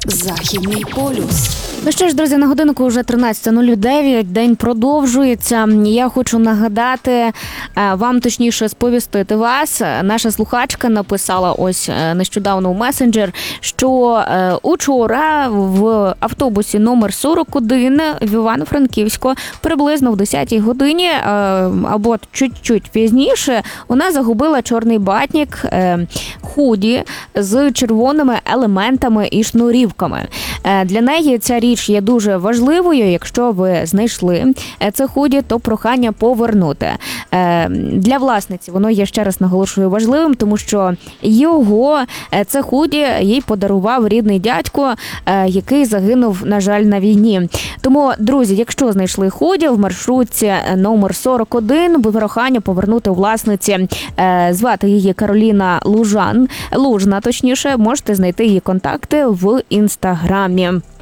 Західний полюс. Ну що ж, друзі, на годинку вже 13:09, день продовжується. Я хочу нагадати вам, точніше сповістити вас. Наша слухачка написала ось нещодавно у месенджер, що учора в автобусі номер 41 в Івано-Франківську приблизно в 10-й годині або чуть-чуть пізніше вона загубила чорний батнік худі з червоними елементами і шнурівками. Для неї ця річ є дуже важливою. Якщо ви знайшли це худі, то прохання повернути. Для власниці воно є, ще раз наголошую, важливим, тому що це худі їй подарував рідний дядько, який загинув, на жаль, на війні. Тому, друзі, якщо знайшли худі в маршрутці номер 41, прохання повернути у власниці. Звати її Кароліна Лужна, точніше, можете знайти її контакти в Інстаграмі.